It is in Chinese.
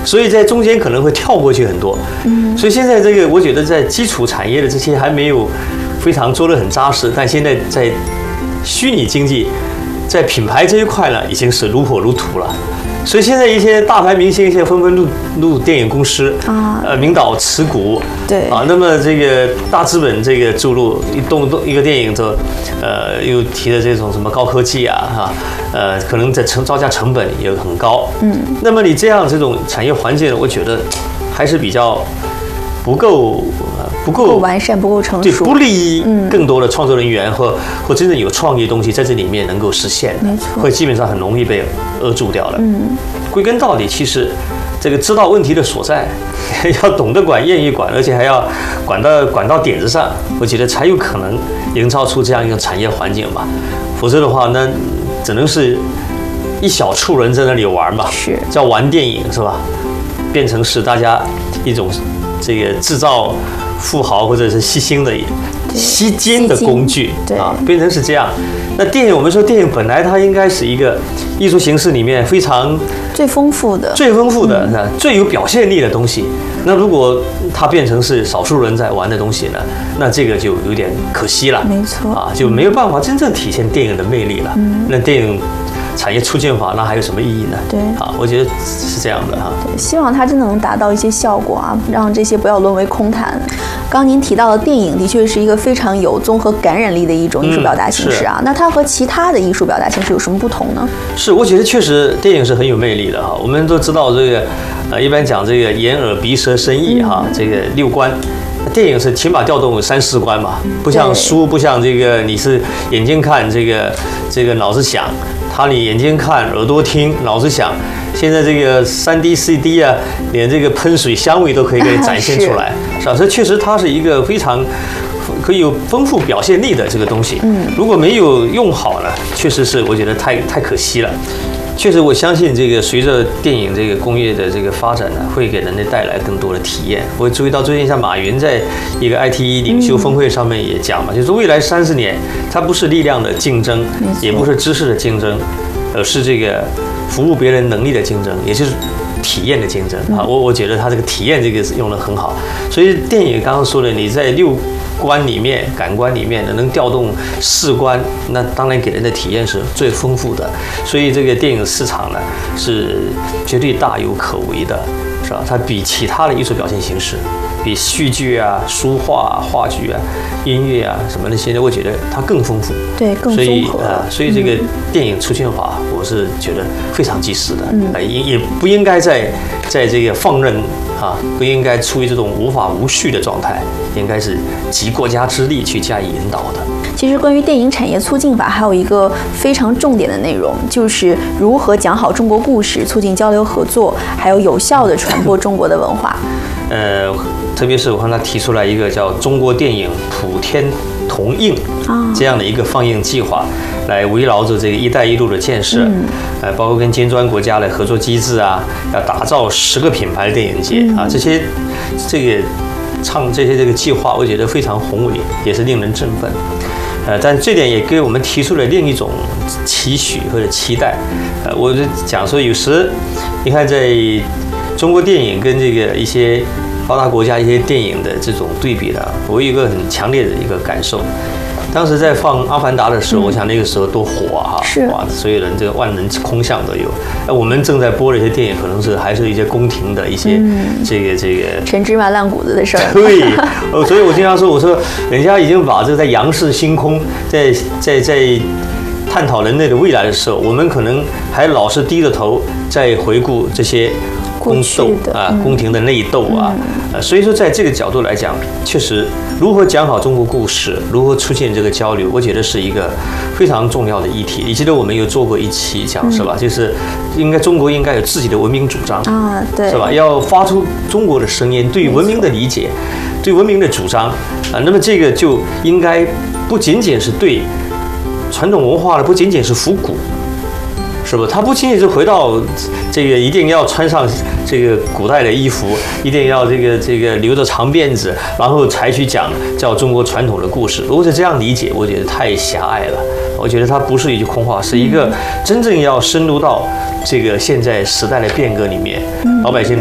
所以在中间可能会跳过去很多。所以现在这个我觉得在基础产业的这些还没有非常做得很扎实，但现在在虚拟经济，在品牌这一块呢，已经是如火如荼了。所以现在一些大牌明星现在纷纷入电影公司名导持股， 对那么这个大资本这个注入一个电影的，又提的这种什么高科技可能在造价成本也很高，那么你这种产业环境，我觉得还是比较不够完善，不够成熟， 对，不利于更多的创作人员或真正有创意的东西在这里面能够实现， 没错， 会基本上很容易被扼住掉了。归根到底，其实这个知道问题的所在，要懂得管，愿意管，而且还要管到点子上，我觉得才有可能营造出这样一个产业环境吧。否则的话，那只能是一小撮人在那里玩吧， 是叫玩电影是吧？变成是大家一种这个制造富豪或者是吸金的工具变成是这样。那电影，我们说电影本来它应该是一个艺术形式里面非常最丰富的、 最有表现力的东西。那如果它变成是少数人在玩的东西呢，那这个就有点可惜了。 没错就没有办法真正体现电影的魅力了。那电影产业促进法那还有什么意义呢？ 对， 我觉得是这样的对，希望它真的能达到一些效果让这些不要沦为空谈。刚您提到的电影的确是一个非常有综合感染力的一种艺术表达形式那它和其他的艺术表达形式有什么不同呢？是， 我觉得确实电影是很有魅力的我们都知道这个一般讲这个眼耳鼻舌身意这个6官。电影是起码调动3、4关嘛，不像书，不像这个你是眼睛看这个脑子想，你眼睛看耳朵听脑子想。现在这个3D、4D 连这个喷水香味都可以给你展现出来，是吧？所以确实它是一个非常可以有丰富表现力的这个东西。如果没有用好呢，确实是我觉得太可惜了。确实，我相信这个随着电影这个工业的这个发展呢，会给人类带来更多的体验。我注意到最近像马云在一个 IT 领袖峰会上面也讲嘛，就是未来30年，它不是力量的竞争，也不是知识的竞争，而是这个服务别人能力的竞争，也就是体验的竞争我觉得他这个体验这个用得很好。所以电影刚刚说的，你在6官里面、感官里面能调动4官，那当然给人的体验是最丰富的。所以这个电影市场呢是绝对大有可为的，是吧？它比其他的艺术表现形式，比戏剧书画、话剧音乐什么那些，我觉得它更丰富， 对，更综合。 所以这个电影促进法，我是觉得非常及时的，也不应该在这个放任不应该处于这种无法无序的状态，应该是集国家之力去加以引导的。 其实关于电影产业促进法还有一个非常重点的内容，就是如何讲好中国故事，促进交流合作，还有有效地传播中国的文化。 特别是我看他提出来一个叫中国电影普天同映这样的一个放映计划，来围绕着这个“一带一路”的建设，包括跟金砖国家的合作机制要打造10个品牌的电影节这些这个计划，我觉得非常宏伟，也是令人振奋。但这点也给我们提出了另一种期许或者期待。我就讲说，有时你看在中国电影跟这个一些发达国家一些电影的这种对比我有一个很强烈的一个感受。当时在放《阿凡达》的时候，我想那个时候多火是哇，所有人这个万人空巷都有。我们正在播的一些电影，可能是还是一些宫廷的一些这个陈芝麻烂谷子的事儿。 对，所以我经常说，我说人家已经把这个在仰视星空，在探讨人类的未来的时候，我们可能还老是低着头在回顾这些宫廷的内斗所以说在这个角度来讲，确实如何讲好中国故事，如何出现这个交流，我觉得是一个非常重要的议题。你记得我们有做过一期讲是吧？就是中国应该有自己的文明主张对， 是吧？要发出中国的声音，对文明的理解，对文明的主张那么这个就应该不仅仅是对传统文化的，不仅仅是复古。是不？他不仅仅是回到这个一定要穿上这个古代的衣服，一定要这个留着长辫子，然后才去讲叫中国传统的故事。如果是这样理解，我觉得太狭隘了。我觉得它不是一句空话，是一个真正要深入到这个现在时代的变革里面，老百姓